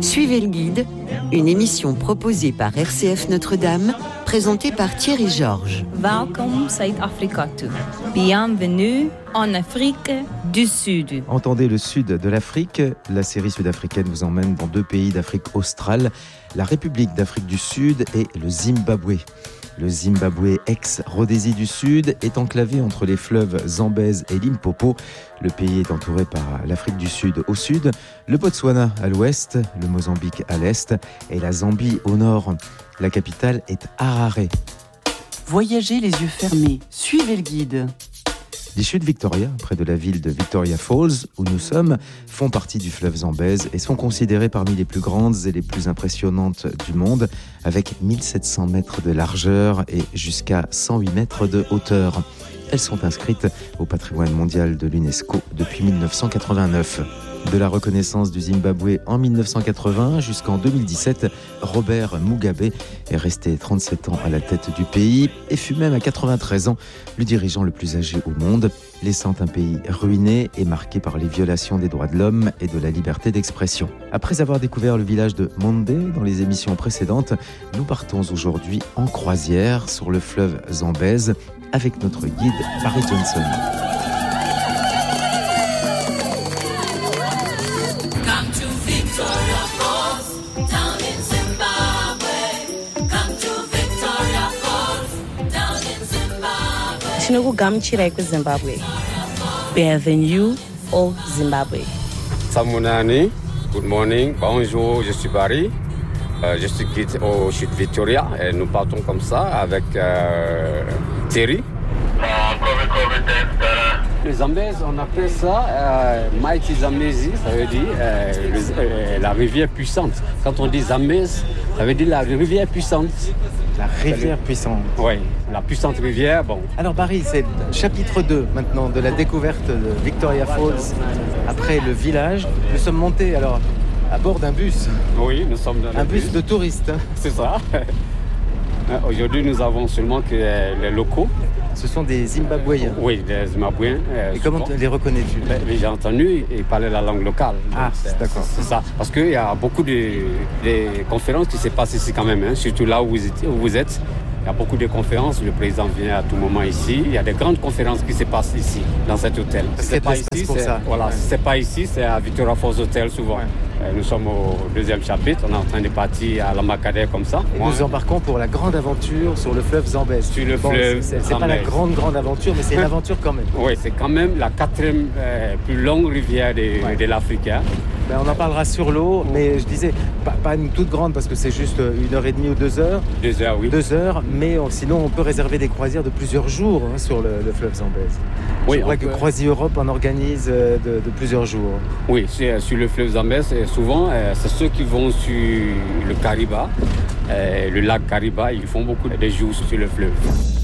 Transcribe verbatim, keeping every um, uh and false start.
Suivez le guide, une émission proposée par R C F Notre-Dame, présentée par Thierry Georges. Welkom Zuid-Afrika toe. Bienvenue en Afrique du Sud. Entendez le sud de l'Afrique. La série sud-africaine vous emmène dans deux pays d'Afrique australe, la République d'Afrique du Sud et le Zimbabwe. Le Zimbabwe, ex-Rhodésie du Sud, est enclavé entre les fleuves Zambèze et Limpopo. Le pays est entouré par l'Afrique du Sud au sud, le Botswana à l'ouest, le Mozambique à l'est et la Zambie au nord. La capitale est Harare. Voyagez les yeux fermés, suivez le guide. Les chutes Victoria, près de la ville de Victoria Falls, où nous sommes, font partie du fleuve Zambèze et sont considérées parmi les plus grandes et les plus impressionnantes du monde, avec mille sept cents mètres de largeur et jusqu'à cent huit mètres de hauteur. Elles sont inscrites au patrimoine mondial de l'UNESCO depuis mille neuf cent quatre-vingt-neuf. De la reconnaissance du Zimbabwe en mille neuf cent quatre-vingts jusqu'en deux mille dix-sept, Robert Mugabe est resté trente-sept ans à la tête du pays et fut même à quatre-vingt-treize ans le dirigeant le plus âgé au monde, laissant un pays ruiné et marqué par les violations des droits de l'homme et de la liberté d'expression. Après avoir découvert le village de Monde dans les émissions précédentes, nous partons aujourd'hui en croisière sur le fleuve Zambèze avec notre guide Barry Johnson. Zimbabwe. Bienvenue au Zimbabwe. Samunani, good morning, bonjour, je suis Barry. Euh, je suis guide au Chute Victoria et nous partons comme ça avec euh, Thierry. Le Zambèze, on appelle ça euh, Mighty Zambezi, ça veut dire euh, le, euh, la rivière puissante. Quand on dit Zambèze, ça veut dire la rivière puissante. La rivière puissante. Oui, la puissante rivière, bon. Alors Barry, c'est chapitre deux maintenant de la découverte de Victoria Falls. Après le village, nous sommes montés alors à bord d'un bus. Oui, nous sommes dans un bus. bus de touristes. C'est ça. Aujourd'hui, nous avons seulement que les locaux. Ce sont des Zimbabwéens. Oui, des Zimbabwéens. Euh, Et comment les reconnais-tu? Ben, j'ai entendu, ils parlaient la langue locale. Ah, c'est, d'accord. C'est ça. Parce qu'il y a beaucoup de, de conférences qui se passent ici quand même, hein, surtout là où vous, êtes, où vous êtes. Il y a beaucoup de conférences, le président vient à tout moment ici. Il y a des grandes conférences qui se passent ici, dans cet hôtel. C'est pas ici, pour c'est, ça. Voilà, ouais. C'est pas ici, c'est à Victoria Falls Hotel souvent. Ouais. Nous sommes au deuxième chapitre, on est en train de partir à la Macadère comme ça. Et nous embarquons pour la grande aventure sur le fleuve Zambèze. Sur le bon, fleuve c'est, c'est pas la grande, grande aventure, mais c'est une aventure quand même. Oui, c'est quand même la quatrième euh, plus longue rivière de, ouais. de l'Afrique. Hein. Ben, on en parlera sur l'eau, mais je disais, pas, pas une toute grande parce que c'est juste une heure et demie ou deux heures. Deux heures, oui. Deux heures, mais on, sinon on peut réserver des croisières de plusieurs jours hein, sur le, le fleuve Zambèze. Oui, je crois peut... que Croisi Europe en organise de, de plusieurs jours. Oui, sur, sur le fleuve Zambèze, souvent, euh, c'est ceux qui vont sur le Kariba, euh, le lac Kariba, ils font beaucoup de jours sur le fleuve.